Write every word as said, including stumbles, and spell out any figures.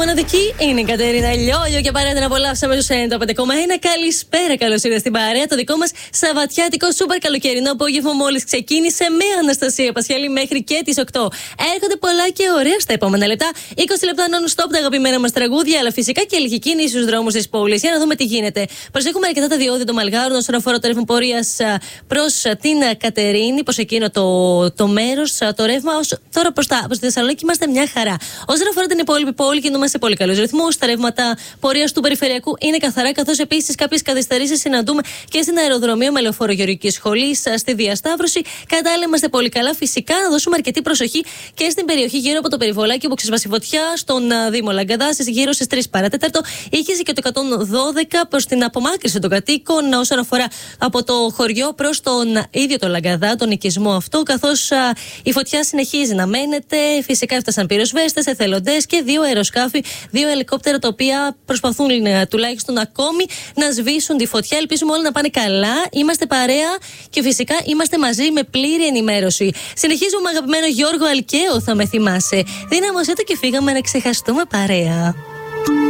μοναδική είναι η Κατερίνα Λιόλιο και παρέα την απολαύσαμε στους ενενήντα πέντε κόμμα ένα. Καλησπέρα, καλώς ήρθατε στην παρέα. Το δικό μας σαββατιάτικο σούπερ καλοκαιρινό απόγευμα μόλις ξεκίνησε με Αναστασία Πασιαλή μέχρι και τις οκτώ. Έρχονται πολλά και ωραία στα επόμενα λεπτά. είκοσι λεπτά non-stop τα αγαπημένα μας τραγούδια, αλλά φυσικά και λίγη κίνηση στους δρόμους της πόλης. Για να δούμε τι γίνεται. Προσέχουμε αρκετά τα διόδια των Μαλγάρων όσον αφορά το ρεύμα πορείας προς την Κατερίνη, προς εκείνο το, το μέρος, το ρεύμα. Ως, τώρα προς, τα, προς τη Θεσσαλονίκη είμαστε μια χαρά. Όσον αφορά την υπόλοιπη πόλη, κινούμαστε σε πολύ καλούς ρυθμούς. Τα ρεύματα πορείας του περιφερειακού είναι καθαρά, καθώς επίσης κάποιες καθυστερήσεις συναντούμε και στην αεροδρομίο με λεωφόρο Γεωργικής Σχολής, στη Διασταύρωση. Κατά άλλα, είμαστε πολύ καλά. Φυσικά, να δώσουμε αρκετή προσοχή και στην περιοχή γύρω από το περιβολάκι όπου ξεσπάσει φωτιά, στον Δήμο Λαγκαδά, γύρω στις τρεις παρά τέταρτο. Είχε και το εκατόν δώδεκα προς την απομάκρυνση των κατοίκων όσον αφορά από το χωριό προς τον ίδιο το Λαγκαδά, τον οικισμό αυτό, καθώς η φωτιά συνεχίζει να μένεται. Φυσικά έφτασαν πυροσβέστες, εθελοντές και δύο αεροσκάφη, δύο ελικόπτερα τα οποία προσπαθούν τουλάχιστον ακόμη να σβήσουν τη φωτιά. Ελπίζουμε όλα να πάνε καλά. Είμαστε παρέα και φυσικά είμαστε μαζί με πλήρη ενημέρωση. Συνεχίζουμε με αγαπημένο Γιώργο Αλκαίο, θα με θυμάσαι. Δύναμωσέ το και φύγαμε να ξεχαστούμε παρέα.